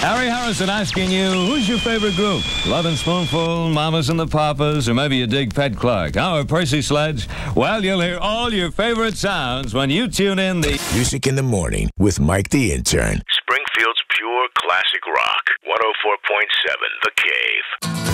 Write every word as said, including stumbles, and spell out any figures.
Harry Harrison asking you, who's your favorite group? Lovin' Spoonful, Mamas and the Papas, or maybe you dig Pat Clark? Our Percy Sledge? Well, you'll hear all your favorite sounds when you tune in the Music in the Morning with Mike the Intern. Springfield's pure classic rock. one oh four point seven The Cave.